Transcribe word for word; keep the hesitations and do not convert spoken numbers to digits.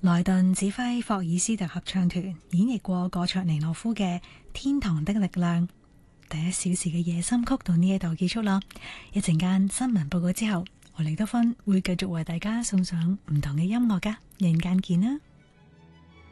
萊頓指揮霍爾斯特合唱團演繹過葛卓尼諾夫嘅《天堂的力量》。第一小時嘅夜心曲到呢一度結束啦。一陣間新聞報告之後，我李德芬會繼續為大家送上唔同嘅音樂噶。陣間見啦。